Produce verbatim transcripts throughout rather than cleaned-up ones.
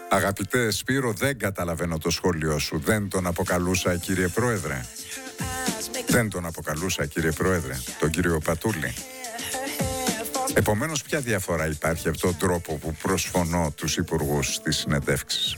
Αγαπητέ Σπύρο, δεν καταλαβαίνω το σχόλιο σου. Δεν τον αποκαλούσα κύριε Πρόεδρε. Δεν τον αποκαλούσα κύριε Πρόεδρε, τον κύριο Πατούλη. Επομένως, ποια διαφορά υπάρχει από τον τρόπο που προσφωνώ τους υπουργούς στις συνεντεύξεις?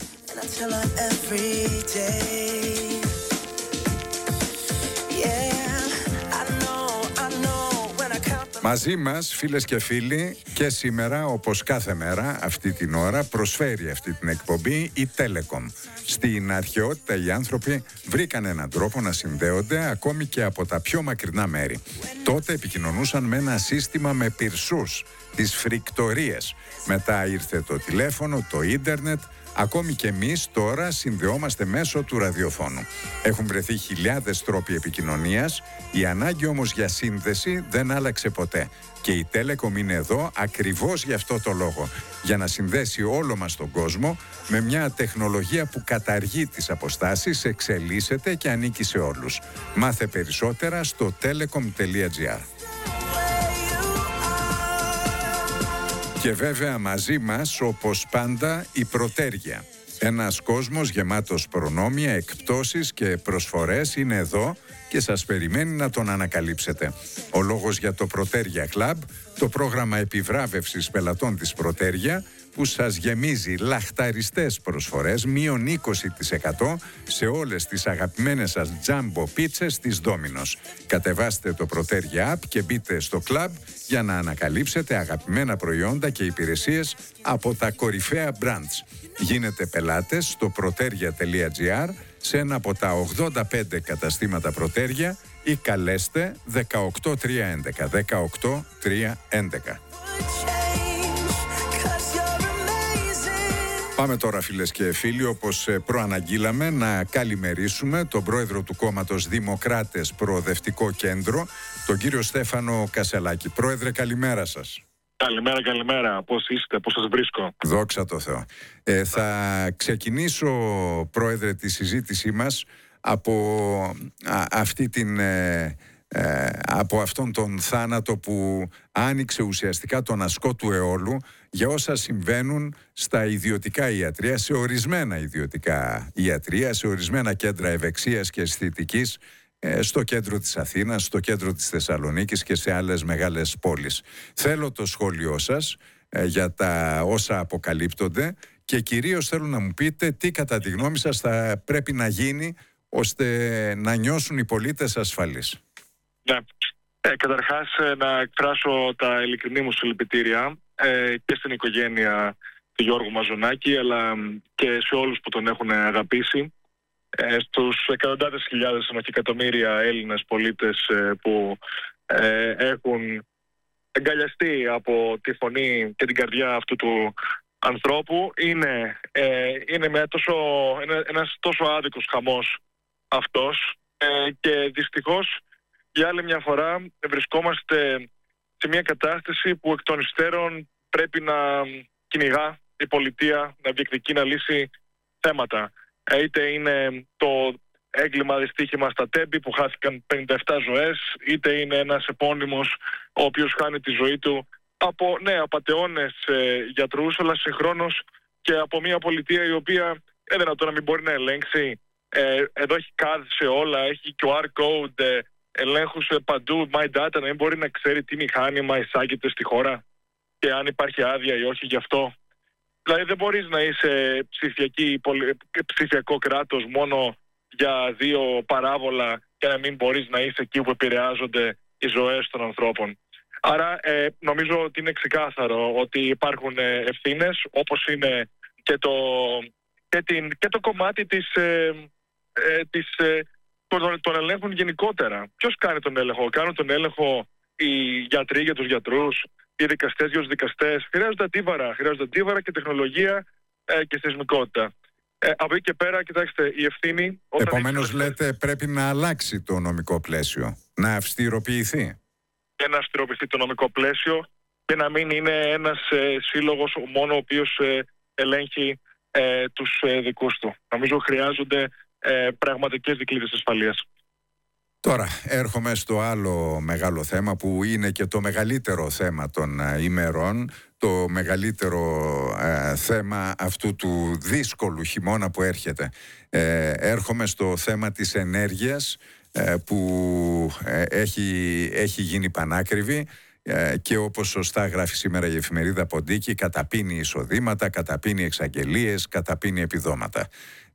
Μαζί μας, φίλες και φίλοι, και σήμερα, όπως κάθε μέρα, αυτή την ώρα, προσφέρει αυτή την εκπομπή η Telecom. Στην αρχαιότητα οι άνθρωποι βρήκαν έναν τρόπο να συνδέονται ακόμη και από τα πιο μακρινά μέρη. Τότε επικοινωνούσαν με ένα σύστημα με πυρσούς, τις φρικτορίες. Μετά ήρθε το τηλέφωνο, το ίντερνετ. Ακόμη και εμείς τώρα συνδεόμαστε μέσω του ραδιοφώνου. Έχουν βρεθεί χιλιάδες τρόποι επικοινωνίας, η ανάγκη όμως για σύνδεση δεν άλλαξε ποτέ. Και η Telecom είναι εδώ ακριβώς για αυτό το λόγο, για να συνδέσει όλο μας τον κόσμο με μια τεχνολογία που καταργεί τις αποστάσεις, εξελίσσεται και ανήκει σε όλους. Μάθε περισσότερα στο telecom τελεία gr. Και βέβαια μαζί μας, όπως πάντα, η Πρωτέρια. Ένας κόσμος γεμάτος προνόμια, εκπτώσεις και προσφορές είναι εδώ και σας περιμένει να τον ανακαλύψετε. Ο λόγος για το Πρωτέρια Club, το πρόγραμμα επιβράβευσης πελατών της Πρωτέρια, που σας γεμίζει λαχταριστές προσφορές, μείον είκοσι τοις εκατό σε όλες τις αγαπημένες σας τζάμπο πίτσες της Ντόμινος. Κατεβάστε το Πρωτέρια App και μπείτε στο κλαμπ για να ανακαλύψετε αγαπημένα προϊόντα και υπηρεσίες από τα κορυφαία brands. Γίνετε πελάτες στο πρωτέρια τελεία gr, σε ένα από τα ογδόντα πέντε καταστήματα Πρωτέρια, ή καλέστε δεκαοκτώ τριακόσια έντεκα δεκαοκτώ τριακόσια έντεκα. Πάμε τώρα, φίλες και φίλοι, όπως προαναγγείλαμε, να καλημερίσουμε τον πρόεδρο του κόμματος Δημοκράτες Προοδευτικό Κέντρο, τον κύριο Στέφανο Κασελάκη. Πρόεδρε, καλημέρα σας. Καλημέρα, καλημέρα. Πώς είστε, πώς σας βρίσκω? Δόξα τω Θεώ. Ε, θα ξεκινήσω, πρόεδρε, τη συζήτησή μας από α, αυτή την... Ε, Ε, από αυτόν τον θάνατο που άνοιξε ουσιαστικά τον ασκό του αιώλου για όσα συμβαίνουν στα ιδιωτικά ιατρεία, σε ορισμένα ιδιωτικά ιατρεία, σε ορισμένα κέντρα ευεξίας και αισθητικής, ε, στο κέντρο της Αθήνας, στο κέντρο της Θεσσαλονίκης και σε άλλες μεγάλες πόλεις. Θέλω το σχόλιο σας ε, για τα όσα αποκαλύπτονται και κυρίως θέλω να μου πείτε τι κατά τη γνώμη σας θα πρέπει να γίνει ώστε να νιώσουν οι πολίτες ασφαλείς. Ναι. Ε, καταρχάς να εκφράσω τα ειλικρινή μου συλληπιτήρια ε, και στην οικογένεια του Γιώργου Μαζονάκη, αλλά και σε όλους που τον έχουν αγαπήσει, ε, στους εκατοντάδες χιλιάδες, όχι εκατομμύρια Έλληνες πολίτες ε, που ε, έχουν εγκαλιαστεί από τη φωνή και την καρδιά αυτού του ανθρώπου. Είναι, ε, είναι μια τόσο, ένα, ένας τόσο άδικος χαμός αυτός ε, και δυστυχώς για άλλη μια φορά βρισκόμαστε σε μια κατάσταση που εκ των υστέρων πρέπει να κυνηγά η πολιτεία, να διεκδικεί, να λύσει θέματα. Είτε είναι το έγκλημα δυστύχημα στα Τέμπη που χάθηκαν πενήντα επτά ζωές, είτε είναι ένας επώνυμος ο οποίος χάνει τη ζωή του από ναι, απατεώνες ε, γιατρούς, αλλά συγχρόνως και από μια πολιτεία η οποία δεν είναι το να μην μπορεί να ελέγξει. Ε, εδώ έχει κάρτ σε όλα, έχει κιου αρ code, ε, ελέγχους παντού, my data, να μην μπορεί να ξέρει τι μηχάνημα εισάγεται στη χώρα και αν υπάρχει άδεια ή όχι γι' αυτό. Δηλαδή δεν μπορείς να είσαι ψηφιακό κράτος μόνο για δύο παράβολα και να μην μπορείς να είσαι εκεί που επηρεάζονται οι ζωές των ανθρώπων. Άρα ε, νομίζω ότι είναι ξεκάθαρο ότι υπάρχουν ευθύνες, όπως είναι και το, και την, και το κομμάτι της... Ε, ε, της ε, Τον, τον ελέγχουν γενικότερα. Ποιος κάνει τον έλεγχο? Κάνουν τον έλεγχο οι γιατροί για τους γιατρούς, οι δικαστές για τους δικαστές. Χρειάζονται αντίβαρα. Χρειάζονται αντίβαρα και τεχνολογία ε, και θεσμικότητα. Ε, από εκεί και πέρα, κοιτάξτε, η ευθύνη... Επομένως, έχει... λέτε, πρέπει να αλλάξει το νομικό πλαίσιο, να αυστηροποιηθεί. Και να αυστηροποιηθεί το νομικό πλαίσιο και να μην είναι ένας ε, σύλλογος μόνο ο οποίος ε, ελέγχει ε, τους ε, δικούς του. Νομίζω χρειάζονται Ε, πραγματικές δικλείδες ασφαλείας. Τώρα έρχομαι στο άλλο μεγάλο θέμα που είναι και το μεγαλύτερο θέμα των ημερών, το μεγαλύτερο ε, θέμα αυτού του δύσκολου χειμώνα που έρχεται. Ε, έρχομαι στο θέμα της ενέργειας ε, που ε, έχει, έχει γίνει πανάκριβη ε, και όπως σωστά γράφει σήμερα η εφημερίδα Ποντίκη, καταπίνει εισοδήματα, καταπίνει εξαγγελίες, καταπίνει επιδόματα.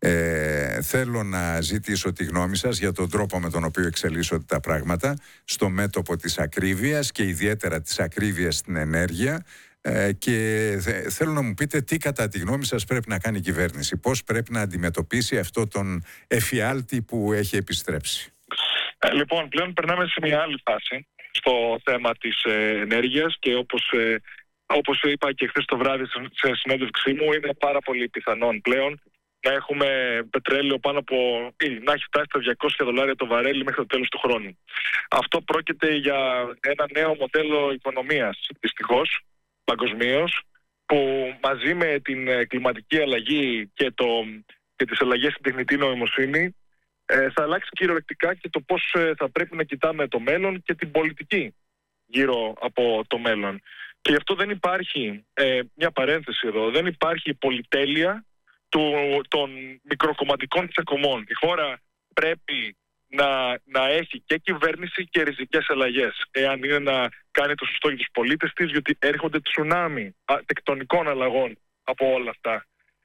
Ε, θέλω να ζητήσω τη γνώμη σας για τον τρόπο με τον οποίο εξελίσσονται τα πράγματα στο μέτωπο της ακρίβειας και ιδιαίτερα της ακρίβειας στην ενέργεια ε, και θε, θέλω να μου πείτε τι κατά τη γνώμη σας πρέπει να κάνει η κυβέρνηση, πώς πρέπει να αντιμετωπίσει αυτό τον εφιάλτη που έχει επιστρέψει. Ε, λοιπόν, πλέον περνάμε σε μια άλλη φάση στο θέμα της ε, ενέργειας και όπως, ε, όπως είπα και χθες το βράδυ σε συνέντευξή μου, είναι πάρα πολύ πιθανόν πλέον να έχουμε πετρέλαιο πάνω από, ή να έχει φτάσει τα διακόσια δολάρια το βαρέλι μέχρι το τέλος του χρόνου. Αυτό πρόκειται για ένα νέο μοντέλο οικονομίας, δυστυχώς, παγκοσμίως, που μαζί με την κλιματική αλλαγή και, το, και τις αλλαγές στην τεχνητή νοημοσύνη ε, θα αλλάξει κυριολεκτικά και το πώς ε, θα πρέπει να κοιτάμε το μέλλον και την πολιτική γύρω από το μέλλον. Και γι' αυτό δεν υπάρχει, ε, μια παρένθεση εδώ, δεν υπάρχει πολυτέλεια του, των μικροκομματικών τσακωμών. Η χώρα πρέπει να, να έχει και κυβέρνηση και ριζικές αλλαγές, εάν είναι να κάνει το σωστό για τους πολίτες της, γιατί έρχονται τσουνάμι τεκτονικών αλλαγών από όλα αυτά.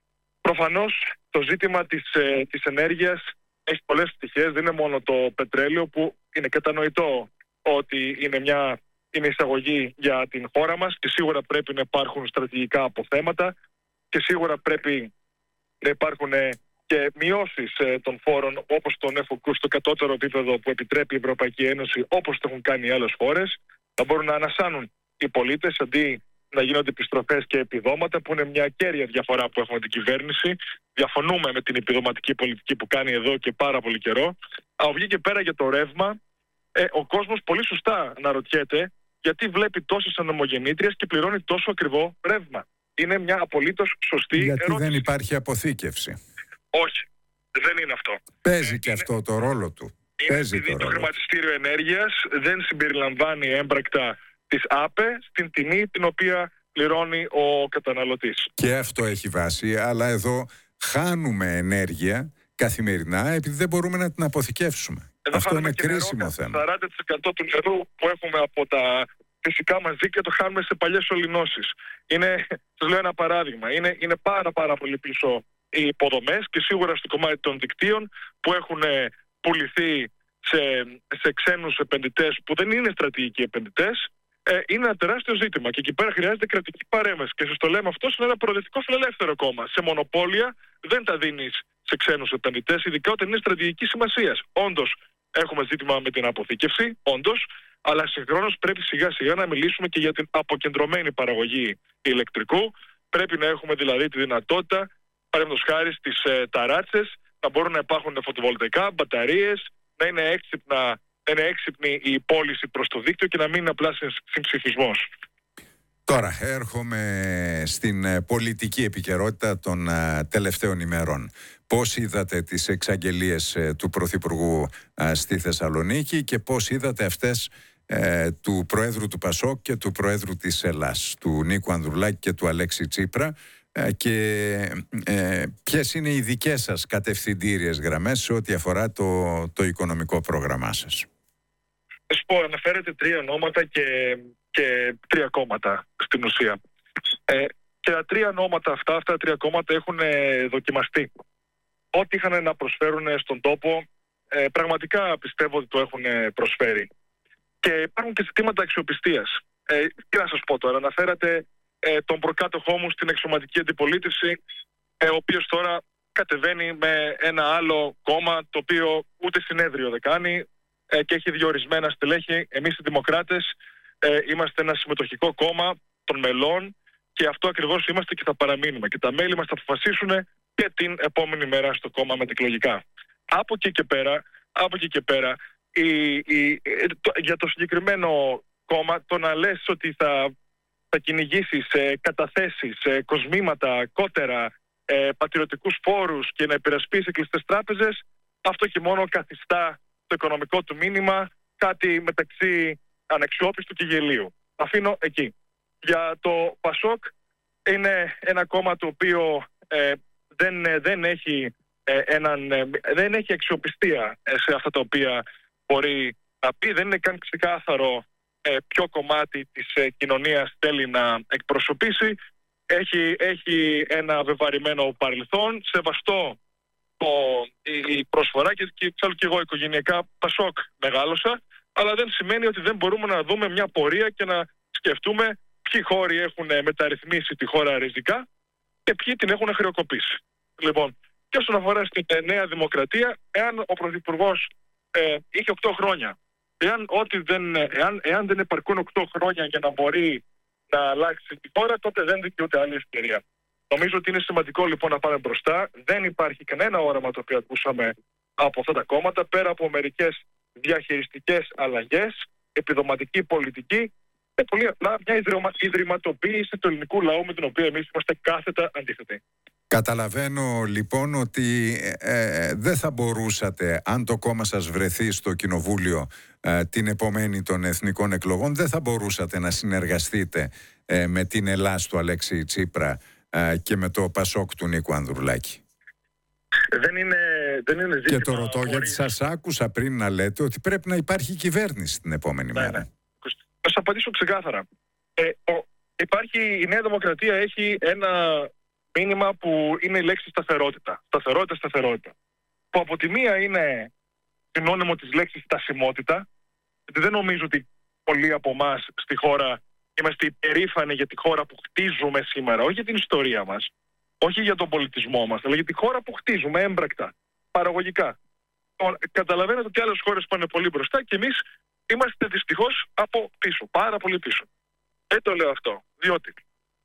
Προφανώς το ζήτημα της, ε, της ενέργειας έχει πολλές πτυχές, δεν είναι μόνο το πετρέλαιο που είναι κατανοητό ότι είναι μια είναι εισαγωγή για την χώρα μας και σίγουρα πρέπει να υπάρχουν στρατηγικά αποθέματα και σίγουρα πρέπει να υπάρχουν και μειώσεις των φόρων όπως τον εφοκού στο κατώτερο επίπεδο που επιτρέπει η Ευρωπαϊκή Ένωση, όπως το έχουν κάνει οι άλλες χώρες, να μπορούν να ανασάνουν οι πολίτες αντί να γίνονται επιστροφές και επιδόματα, που είναι μια κέρια διαφορά που έχουμε την κυβέρνηση. Διαφωνούμε με την επιδοματική πολιτική που κάνει εδώ και πάρα πολύ καιρό. Από εκεί και πέρα για το ρεύμα, ε, ο κόσμος πολύ σωστά αναρωτιέται γιατί βλέπει τόσες ανεμογεννήτριες και πληρώνει τόσο ακριβό ρεύμα. Είναι μια απολύτως σωστή γιατί ερώτηση. Γιατί δεν υπάρχει αποθήκευση. Όχι, δεν είναι αυτό. Παίζει ε, και είναι... αυτό το ρόλο του. Είναι Παίζει επειδή το, το ρόλο. χρηματιστήριο ενέργειας δεν συμπεριλαμβάνει έμπρακτα της ΑΠΕ στην τιμή την οποία πληρώνει ο καταναλωτής. Και αυτό έχει βάση, αλλά εδώ χάνουμε ενέργεια καθημερινά επειδή δεν μπορούμε να την αποθηκεύσουμε. Εδώ αυτό είναι κρίσιμο νερό, θέμα. σαράντα τοις εκατό του νερού που έχουμε από τα φυσικά μας δίκτυα το χάνουμε σε παλιές σωληνώσεις. Είναι, σας λέω ένα παράδειγμα, είναι, είναι πάρα πάρα πολύ πίσω οι υποδομές και σίγουρα στο κομμάτι των δικτύων που έχουν πουληθεί σε, σε ξένους επενδυτές που δεν είναι στρατηγικοί επενδυτές. Ε, είναι ένα τεράστιο ζήτημα και εκεί πέρα χρειάζεται κρατική παρέμβαση. Και σας το λέμε αυτό, είναι ένα προοδευτικό φιλελεύθερο κόμμα. Σε μονοπόλια δεν τα δίνεις σε ξένους επενδυτές, ειδικά όταν είναι στρατηγική σημασία. Όντως έχουμε ζήτημα με την αποθήκευση, όντως, αλλά συγχρόνως πρέπει σιγά σιγά να μιλήσουμε και για την αποκεντρωμένη παραγωγή ηλεκτρικού. Πρέπει να έχουμε δηλαδή τη δυνατότητα, παραδείγματος χάρη στις ε, ταράτσες, να μπορούν να υπάρχουν φωτοβολταϊκά, μπαταρίες, να είναι έξυπνα. Είναι έξυπνη η πώληση προς το δίκτυο και να μην είναι απλά συμψηφισμός. Τώρα έρχομαι στην πολιτική επικαιρότητα των α, τελευταίων ημερών. Πώς είδατε τις εξαγγελίες ε, του Πρωθυπουργού α, στη Θεσσαλονίκη και πώς είδατε αυτές ε, του Προέδρου του Πασόκ και του Προέδρου της Ελλάς, του Νίκου Ανδρουλάκη και του Αλέξη Τσίπρα, ε, και ε, ποιες είναι οι δικές σας κατευθυντήριες γραμμές σε ό,τι αφορά το, το οικονομικό πρόγραμμά σας? Θα σου πω, αναφέρετε τρία ονόματα και, και τρία κόμματα στην ουσία. Ε, και τα τρία ονόματα αυτά, αυτά τα τρία κόμματα έχουν ε, δοκιμαστεί. Ό,τι είχαν να προσφέρουν στον τόπο, ε, πραγματικά πιστεύω ότι το έχουν προσφέρει. Και υπάρχουν και ζητήματα αξιοπιστίας. Ε, τι να σας πω τώρα, αναφέρατε ε, τον προκάτοχό μου στην εξωματική αντιπολίτευση, ε, ο οποίος τώρα κατεβαίνει με ένα άλλο κόμμα, το οποίο ούτε συνέδριο δεν κάνει, και έχει διορισμένα στελέχη. Εμείς οι Δημοκράτες ε, είμαστε ένα συμμετοχικό κόμμα των μελών και αυτό ακριβώς είμαστε και θα παραμείνουμε. Και τα μέλη μας θα αποφασίσουν και την επόμενη μέρα στο κόμμα μετεκλογικά. Από εκεί και πέρα, από εκεί και πέρα η, η, το, για το συγκεκριμένο κόμμα, το να λες ότι θα, θα κυνηγήσεις ε, καταθέσεις, ε, κοσμήματα, κότερα, ε, πατριωτικούς φόρους και να υπερασπίσεις κλειστές τράπεζες, αυτό και μόνο καθιστά το το οικονομικό του μήνυμα κάτι μεταξύ αναξιόπιστου και γελίου. Αφήνω εκεί. Για το Πασόκ είναι ένα κόμμα το οποίο ε, δεν, δεν, έχει, ε, έναν, ε, δεν έχει αξιοπιστία σε αυτά τα οποία μπορεί να πει. Δεν είναι καν ξεκάθαρο ε, ποιο κομμάτι της ε, κοινωνίας θέλει να εκπροσωπήσει. Έχει, έχει ένα βεβαρημένο παρελθόν, σεβαστό το, η, η προσφορά και, και, και εγώ οικογενειακά Πασόκ μεγάλωσα, αλλά δεν σημαίνει ότι δεν μπορούμε να δούμε μια πορεία και να σκεφτούμε ποιοι χώροι έχουν μεταρρυθμίσει τη χώρα ριζικά και ποιοι την έχουν χρεοκοπήσει. Λοιπόν, και όσον αφορά στην Νέα Δημοκρατία, εάν ο Πρωθυπουργός ε, είχε οκτώ χρόνια, εάν, ότι δεν, εάν, εάν δεν επαρκούν οκτώ χρόνια για να μπορεί να αλλάξει τη χώρα, τότε δεν δικαιούται άλλη ευκαιρία. Νομίζω ότι είναι σημαντικό λοιπόν να πάμε μπροστά. Δεν υπάρχει κανένα όραμα το οποίο ακούσαμε από αυτά τα κόμματα, πέρα από μερικές διαχειριστικές αλλαγές, επιδοματική πολιτική και πολύ απλά μια ιδρυματοποίηση του ελληνικού λαού με την οποία εμείς είμαστε κάθετα αντίθετοι. Καταλαβαίνω λοιπόν ότι ε, δεν θα μπορούσατε, αν το κόμμα σας βρεθεί στο κοινοβούλιο ε, την επομένη των εθνικών εκλογών, δεν θα μπορούσατε να συνεργαστείτε ε, με την Ελλάς του Αλέξη Τσίπρα ε, και με το Πασόκ του Νίκου Ανδρουλάκη. Δεν είναι, δεν είναι ζήτημα. Και το ρωτώ χωρίς... γιατί σας άκουσα πριν να λέτε ότι πρέπει να υπάρχει κυβέρνηση την επόμενη ναι, μέρα. Ναι. Θα σας απαντήσω ξεκάθαρα. Ε, ο, υπάρχει, η Νέα Δημοκρατία έχει ένα μήνυμα που είναι η λέξη σταθερότητα. Σταθερότητα, σταθερότητα. Που από τη μία είναι συνώνυμο της λέξης στασιμότητα, γιατί δεν νομίζω ότι πολλοί από εμάς στη χώρα είμαστε υπερήφανοι για τη χώρα που χτίζουμε σήμερα, όχι για την ιστορία μας, όχι για τον πολιτισμό μας, αλλά για τη χώρα που χτίζουμε έμπρακτα, παραγωγικά. Καταλαβαίνετε ότι άλλες χώρες πάνε πολύ μπροστά και εμείς είμαστε δυστυχώς από πίσω, πάρα πολύ πίσω. Δεν το λέω αυτό, διότι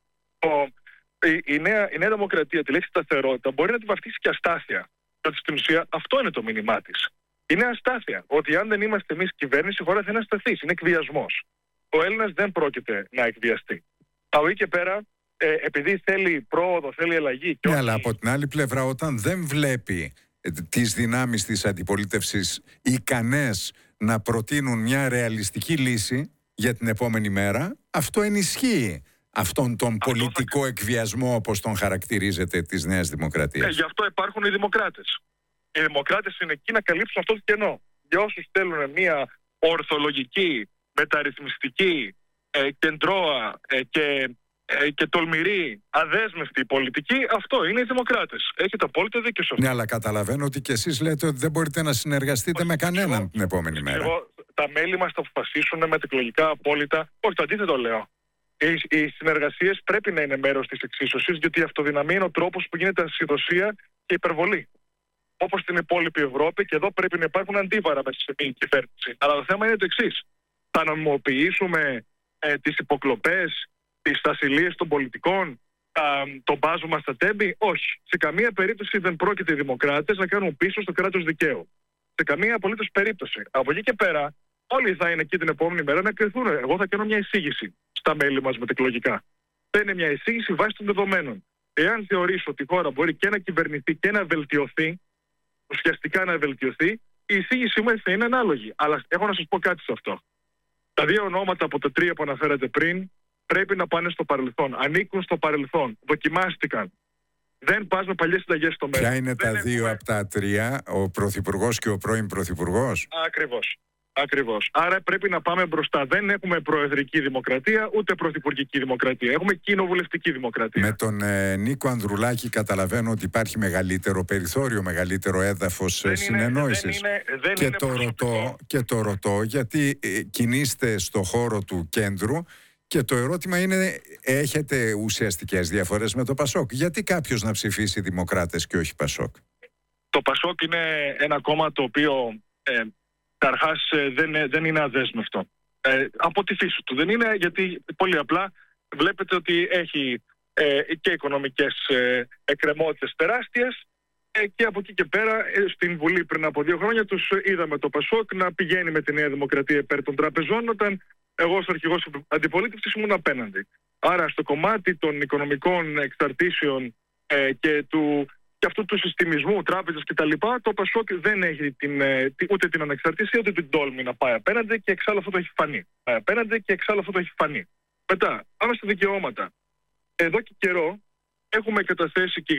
ο, η, η, νέα, η Νέα Δημοκρατία τη λέξη σταθερότητα μπορεί να τη βαφτίσει και αστάθεια. Διότι στην ουσία αυτό είναι το μήνυμά της. Είναι αστάθεια. Ότι αν δεν είμαστε εμείς κυβέρνηση, η χώρα θα είναι ασταθής. Είναι εκβιασμός. Ο Έλληνας δεν πρόκειται να εκβιαστεί. Από εκεί και πέρα, ε, επειδή θέλει πρόοδο, θέλει αλλαγή. Και ναι, όχι... αλλά από την άλλη πλευρά, όταν δεν βλέπει ε, τις δυνάμεις της αντιπολίτευσης ικανές να προτείνουν μια ρεαλιστική λύση για την επόμενη μέρα, αυτό ενισχύει αυτόν τον αυτό πολιτικό θα... εκβιασμό, όπως τον χαρακτηρίζεται, της Νέας Δημοκρατίας. Ε, γι' αυτό υπάρχουν οι δημοκράτες. Οι δημοκράτες είναι εκεί να καλύψουν αυτό το κενό. Για όσους θέλουν μια ορθολογική, μεταρρυθμιστική, ε, κεντρώα ε, και, ε, και τολμηρή, αδέσμευτη πολιτική, αυτό είναι οι δημοκράτες. Έχετε απόλυτο δίκιο σε αυτό. Ναι, αλλά καταλαβαίνω ότι και εσείς λέτε ότι δεν μπορείτε να συνεργαστείτε όχι, με κανέναν εγώ, την επόμενη μέρα. Εγώ, τα μέλη μας θα αποφασίσουν με εκλογικά απόλυτα. Όχι, το αντίθετο λέω. Οι, οι συνεργασίες πρέπει να είναι μέρος της εξίσωσης, γιατί η αυτοδυναμία είναι ο τρόπος που γίνεται ασυδοσία και υπερβολή. Όπως στην υπόλοιπη Ευρώπη, και εδώ πρέπει να υπάρχουν αντίβαρα μέσα σε μια κυβέρνηση. Αλλά το θέμα είναι το εξής. Θα νομιμοποιήσουμε ε, τις υποκλοπές, τις ασυλίες των πολιτικών, α, τον μπάζωμα στα τέμπη? Όχι. Σε καμία περίπτωση δεν πρόκειται οι δημοκράτες να κάνουν πίσω στο κράτος δικαίου. Σε καμία απολύτως περίπτωση. Από εκεί και πέρα, όλοι θα είναι εκεί την επόμενη μέρα να κρυθούν. Εγώ θα κάνω μια εισήγηση στα μέλη μας μετεκλογικά. Θα είναι μια εισήγηση βάσει των δεδομένων. Εάν θεωρήσω ότι η χώρα μπορεί και να κυβερνηθεί και να βελτιωθεί, ουσιαστικά να βελτιωθεί, η εισήγησή μου θα είναι ανάλογη. Αλλά έχω να σας πω κάτι σε αυτό. Τα δύο ονόματα από τα τρία που αναφέρατε πριν πρέπει να πάνε στο παρελθόν. Ανήκουν στο παρελθόν. Δοκιμάστηκαν. Δεν πας με παλιές συνταγές στο μέλλον. Ποια είναι δεν τα δύο έχουμε... από τα τρία, ο Πρωθυπουργός και ο πρώην Πρωθυπουργός? Ακριβώς. Ακριβώς. Άρα πρέπει να πάμε μπροστά. Δεν έχουμε προεδρική δημοκρατία, ούτε πρωθυπουργική δημοκρατία. Έχουμε κοινοβουλευτική δημοκρατία. Με τον ε, Νίκο Ανδρουλάκη καταλαβαίνω ότι υπάρχει μεγαλύτερο περιθώριο, μεγαλύτερο έδαφος δεν συνεννόησης. Είναι, δεν είναι, δεν και, είναι το ρωτώ, και το ρωτώ γιατί ε, κινείστε στο χώρο του κέντρου και το ερώτημα είναι, έχετε ουσιαστικές διαφορές με το Πασόκ? Γιατί κάποιος να ψηφίσει Δημοκράτες και όχι Πασόκ? Το Πασόκ είναι ένα κόμμα το οποίο... Ε, Καταρχάς δεν, δεν είναι αδέσμευτο. Ε, από τη φύση του δεν είναι, γιατί πολύ απλά βλέπετε ότι έχει ε, και οικονομικές ε, εκκρεμότητες τεράστιες ε, και από εκεί και πέρα ε, στην Βουλή πριν από δύο χρόνια τους είδαμε το Πασόκ να πηγαίνει με τη Νέα Δημοκρατία υπέρ των τραπεζών, όταν εγώ ως αρχηγός αντιπολίτευσης ήμουν απέναντι. Άρα στο κομμάτι των οικονομικών εξαρτήσεων ε, και του και αυτού του συστημισμού, τράπεζες κτλ., το Πασόκ δεν έχει την, ούτε την ανεξαρτησία ούτε την τόλμη να πάει απέναντι και εξάλλου αυτό το έχει φανεί. Πάει απέναντι και εξάλλου αυτό το έχει φανεί. Μετά, πάμε στα δικαιώματα. Εδώ και καιρό έχουμε καταθέσει και